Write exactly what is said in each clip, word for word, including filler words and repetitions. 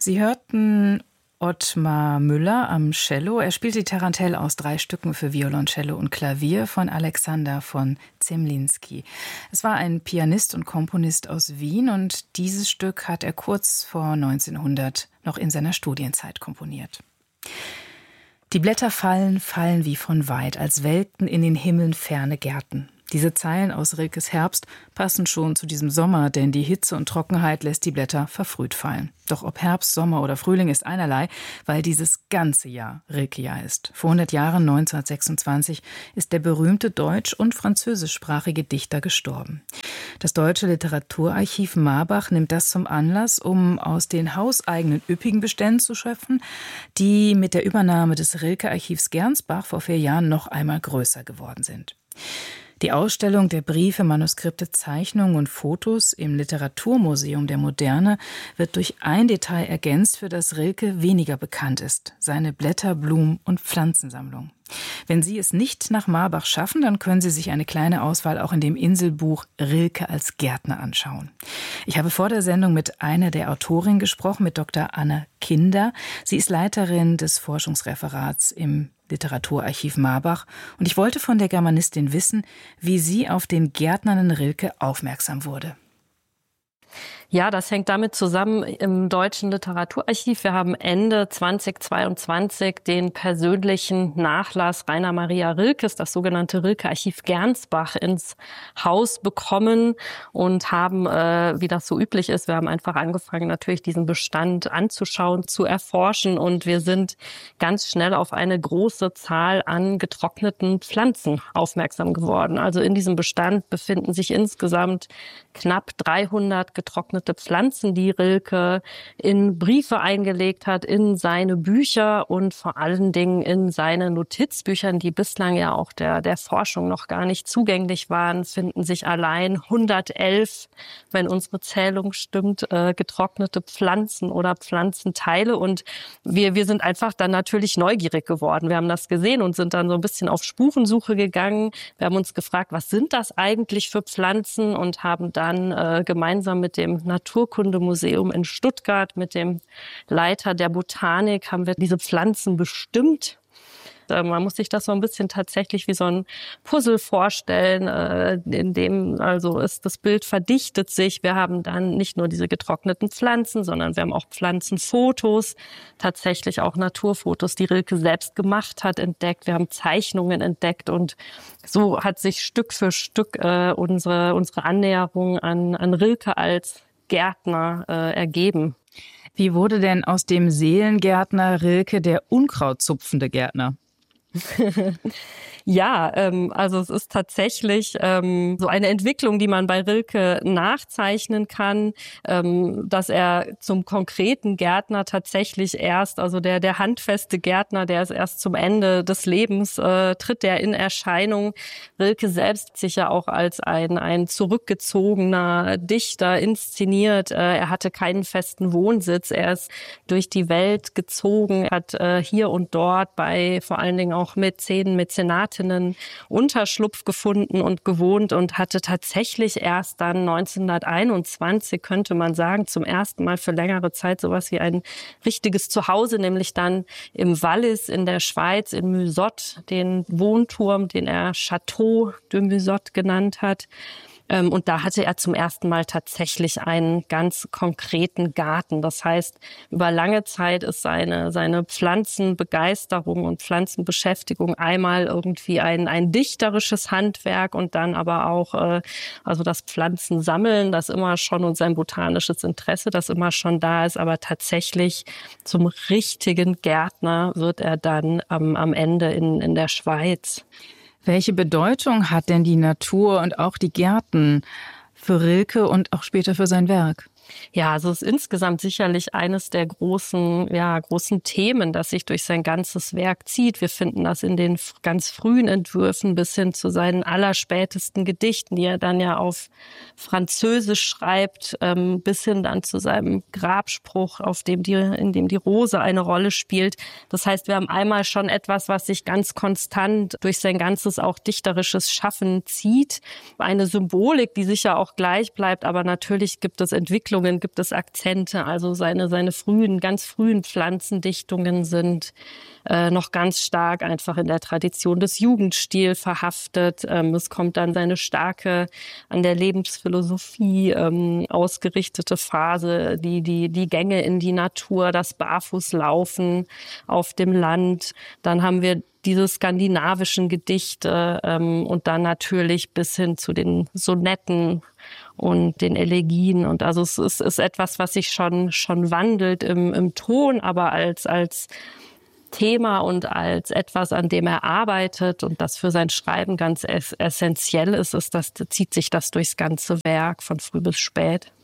Sie hörten Ottmar Müller am Cello. Er spielt die Tarantelle aus drei Stücken für Violoncello und Klavier von Alexander von Zemlinsky. Es war ein Pianist und Komponist aus Wien und dieses Stück hat er kurz vor neunzehnhundert noch in seiner Studienzeit komponiert. Die Blätter fallen, fallen wie von weit, als welkten in den Himmeln ferne Gärten. Diese Zeilen aus Rilkes Herbst passen schon zu diesem Sommer, denn die Hitze und Trockenheit lässt die Blätter verfrüht fallen. Doch ob Herbst, Sommer oder Frühling ist einerlei, weil dieses ganze Jahr Rilke-Jahr ist. Vor hundert Jahren, neunzehnhundertsechsundzwanzig, ist der berühmte deutsch- und französischsprachige Dichter gestorben. Das Deutsche Literaturarchiv Marbach nimmt das zum Anlass, um aus den hauseigenen üppigen Beständen zu schöpfen, die mit der Übernahme des Rilke-Archivs Gernsbach vor vier Jahren noch einmal größer geworden sind. Die Ausstellung der Briefe, Manuskripte, Zeichnungen und Fotos im Literaturmuseum der Moderne wird durch ein Detail ergänzt, für das Rilke weniger bekannt ist: seine Blätter-, Blumen- und Pflanzensammlung. Wenn Sie es nicht nach Marbach schaffen, dann können Sie sich eine kleine Auswahl auch in dem Inselbuch Rilke als Gärtner anschauen. Ich habe vor der Sendung mit einer der Autorinnen gesprochen, mit Doktor Anna Kinder. Sie ist Leiterin des Forschungsreferats im Literaturarchiv Marbach. Und ich wollte von der Germanistin wissen, wie sie auf den gärtnernden Rilke aufmerksam wurde. Ja, das hängt damit zusammen im Deutschen Literaturarchiv. Wir haben Ende zweitausendzweiundzwanzig den persönlichen Nachlass Rainer Maria Rilkes, das sogenannte Rilke-Archiv Gernsbach, ins Haus bekommen und haben, äh, wie das so üblich ist, wir haben einfach angefangen, natürlich diesen Bestand anzuschauen, zu erforschen, und wir sind ganz schnell auf eine große Zahl an getrockneten Pflanzen aufmerksam geworden. Also in diesem Bestand befinden sich insgesamt knapp dreihundert getrocknete Pflanzen, die Rilke in Briefe eingelegt hat, in seine Bücher und vor allen Dingen in seine Notizbüchern, die bislang ja auch der, der Forschung noch gar nicht zugänglich waren, finden sich allein hundertelf, wenn unsere Zählung stimmt, äh, getrocknete Pflanzen oder Pflanzenteile. Und wir, wir sind einfach dann natürlich neugierig geworden. Wir haben das gesehen und sind dann so ein bisschen auf Spurensuche gegangen. Wir haben uns gefragt, was sind das eigentlich für Pflanzen, und haben dann äh, gemeinsam mit dem Naturkundemuseum in Stuttgart, mit dem Leiter der Botanik, haben wir diese Pflanzen bestimmt. Man muss sich das so ein bisschen tatsächlich wie so ein Puzzle vorstellen, in dem also ist das Bild verdichtet sich. Wir haben dann nicht nur diese getrockneten Pflanzen, sondern wir haben auch Pflanzenfotos, tatsächlich auch Naturfotos, die Rilke selbst gemacht hat, entdeckt. Wir haben Zeichnungen entdeckt, und so hat sich Stück für Stück äh, unsere unsere Annäherung an an Rilke als Gärtner äh, ergeben. Wie wurde denn aus dem Seelengärtner Rilke der unkrautzupfende Gärtner? Ja, ähm, also es ist tatsächlich ähm, so eine Entwicklung, die man bei Rilke nachzeichnen kann, ähm, dass er zum konkreten Gärtner tatsächlich erst, also der der handfeste Gärtner, der ist erst zum Ende des Lebens, äh, tritt der in Erscheinung. Rilke selbst sich ja auch als ein ein zurückgezogener Dichter inszeniert. Äh, er hatte keinen festen Wohnsitz, er ist durch die Welt gezogen, hat äh, hier und dort bei vor allen Dingen auch Mäzenen, Mäzenatinnen Unterschlupf gefunden und gewohnt und hatte tatsächlich erst dann neunzehnhunderteinundzwanzig, könnte man sagen, zum ersten Mal für längere Zeit sowas wie ein richtiges Zuhause, nämlich dann im Wallis in der Schweiz, in Musotte, den Wohnturm, den er Château de Musotte genannt hat. Und da hatte er zum ersten Mal tatsächlich einen ganz konkreten Garten. Das heißt, über lange Zeit ist seine, seine Pflanzenbegeisterung und Pflanzenbeschäftigung einmal irgendwie ein, ein dichterisches Handwerk und dann aber auch äh, also das Pflanzensammeln, das immer schon, und sein botanisches Interesse, das immer schon da ist. Aber tatsächlich zum richtigen Gärtner wird er dann am, am Ende in, in der Schweiz. Welche Bedeutung hat denn die Natur und auch die Gärten für Rilke und auch später für sein Werk? Ja, also es ist insgesamt sicherlich eines der großen, ja, großen Themen, das sich durch sein ganzes Werk zieht. Wir finden das in den ganz frühen Entwürfen bis hin zu seinen allerspätesten Gedichten, die er dann ja auf Französisch schreibt, ähm, bis hin dann zu seinem Grabspruch, auf dem die, in dem die Rose eine Rolle spielt. Das heißt, wir haben einmal schon etwas, was sich ganz konstant durch sein ganzes auch dichterisches Schaffen zieht. Eine Symbolik, die sicher auch gleich bleibt, aber natürlich gibt es Entwicklungen, Dichtungen gibt es Akzente, also seine, seine frühen, ganz frühen Pflanzendichtungen sind äh, noch ganz stark einfach in der Tradition des Jugendstils verhaftet. Ähm, es kommt dann seine starke, an der Lebensphilosophie ähm, ausgerichtete Phase, die, die, die Gänge in die Natur, das Barfußlaufen auf dem Land. Dann haben wir diese skandinavischen Gedichte ähm, und dann natürlich bis hin zu den Sonetten und den Elegien. Und also es ist, ist etwas, was sich schon, schon wandelt im, im Ton, aber als, als Thema und als etwas, an dem er arbeitet und das für sein Schreiben ganz ess- essentiell ist, ist das, zieht sich das durchs ganze Werk von früh bis spät.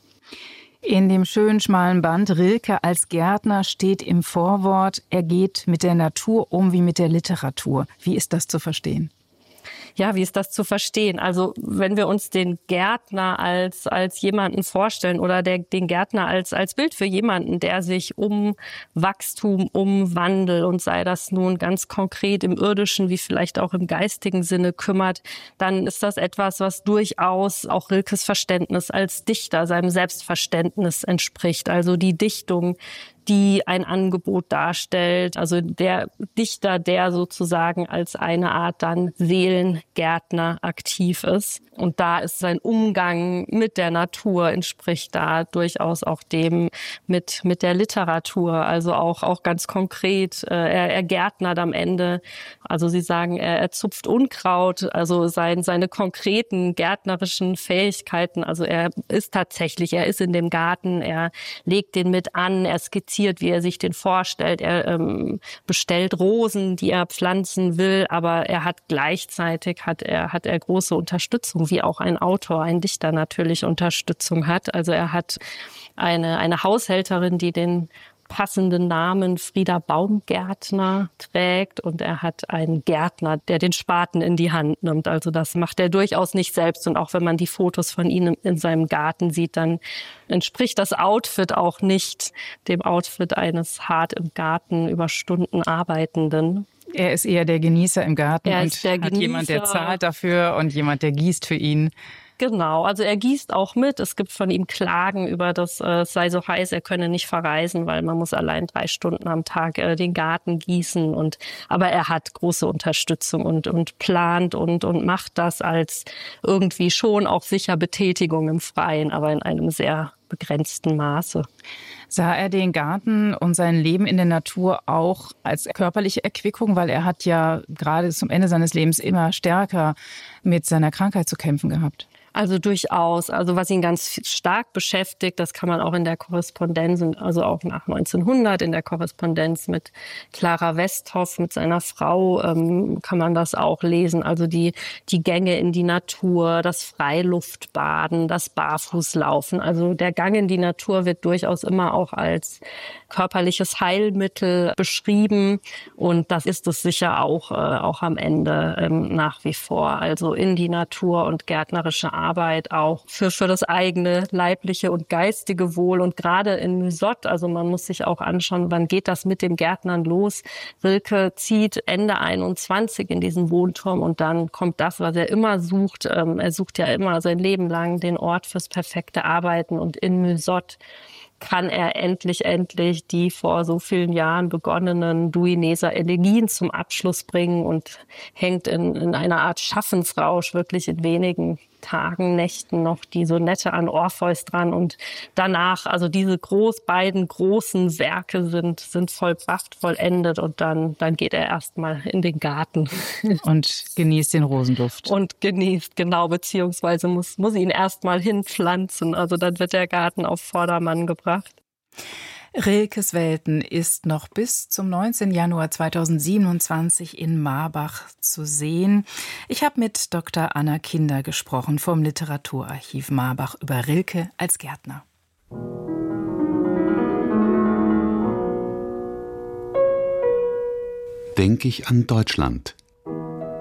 In dem schönen schmalen Band Rilke als Gärtner steht im Vorwort, er geht mit der Natur um wie mit der Literatur. Wie ist das zu verstehen? Ja, wie ist das zu verstehen? Also wenn wir uns den Gärtner als als jemanden vorstellen oder der, den Gärtner als als Bild für jemanden, der sich um Wachstum, um Wandel und sei das nun ganz konkret im irdischen wie vielleicht auch im geistigen Sinne kümmert, dann ist das etwas, was durchaus auch Rilkes Verständnis als Dichter, seinem Selbstverständnis entspricht. Also die Dichtung, die ein Angebot darstellt. Also der Dichter, der sozusagen als eine Art dann Seelengärtner aktiv ist. Und da ist sein Umgang mit der Natur, entspricht da durchaus auch dem mit mit der Literatur. Also auch auch ganz konkret, äh, er, er gärtnert am Ende. Also Sie sagen, er, er zupft Unkraut. Also sein, seine konkreten gärtnerischen Fähigkeiten. Also er ist tatsächlich, er ist in dem Garten, er legt den mit an, er skizziert, wie er sich den vorstellt. Er ähm, bestellt Rosen, die er pflanzen will, aber er hat gleichzeitig hat er hat er große Unterstützung, wie auch ein Autor, ein Dichter natürlich Unterstützung hat. Also er hat eine eine Haushälterin, die den passenden Namen Frieda Baumgärtner trägt und er hat einen Gärtner, der den Spaten in die Hand nimmt. Also das macht er durchaus nicht selbst und auch wenn man die Fotos von ihm in seinem Garten sieht, dann entspricht das Outfit auch nicht dem Outfit eines hart im Garten über Stunden Arbeitenden. Er ist eher der Genießer im Garten er und ist der hat Genießer. Jemand, der zahlt dafür und jemand, der gießt für ihn. Genau, also er gießt auch mit. Es gibt von ihm Klagen über das, äh, es sei so heiß, er könne nicht verreisen, weil man muss allein drei Stunden am Tag äh, den Garten gießen. Und aber er hat große Unterstützung und und plant und und macht das als irgendwie schon auch sicher Betätigung im Freien, aber in einem sehr begrenzten Maße. Sah er den Garten und sein Leben in der Natur auch als körperliche Erquickung, weil er hat ja gerade zum Ende seines Lebens immer stärker mit seiner Krankheit zu kämpfen gehabt? Also durchaus. Also was ihn ganz stark beschäftigt, das kann man auch in der Korrespondenz, also auch nach neunzehnhundert in der Korrespondenz mit Clara Westhoff, mit seiner Frau, ähm, kann man das auch lesen. Also die, die Gänge in die Natur, das Freiluftbaden, das Barfußlaufen. Also der Gang in die Natur wird durchaus immer auch als körperliches Heilmittel beschrieben. Und das ist es sicher auch, äh, auch am Ende ähm, nach wie vor. Also in die Natur und gärtnerische Arbeit auch für, für das eigene leibliche und geistige Wohl. Und gerade in Mysot, also man muss sich auch anschauen, wann geht das mit dem Gärtnern los? Rilke zieht Ende einundzwanzig in diesen Wohnturm und dann kommt das, was er immer sucht. Ähm, er sucht ja immer sein Leben lang den Ort fürs perfekte Arbeiten und in Mysot kann er endlich, endlich die vor so vielen Jahren begonnenen Duineser Elegien zum Abschluss bringen und hängt in, in einer Art Schaffensrausch wirklich in wenigen Tagen, Nächten noch die Sonette an Orpheus dran und danach, also diese groß, beiden großen Werke sind, sind vollbracht, vollendet und dann, dann geht er erstmal in den Garten. Und genießt den Rosenduft. Und genießt, genau, beziehungsweise muss, muss ihn erstmal hinpflanzen, also dann wird der Garten auf Vordermann gebracht. Rilkes Welten ist noch bis zum neunzehnten Januar zweitausendsiebenundzwanzig in Marbach zu sehen. Ich habe mit Doktor Anna Kinder gesprochen vom Literaturarchiv Marbach über Rilke als Gärtner. Denk ich an Deutschland.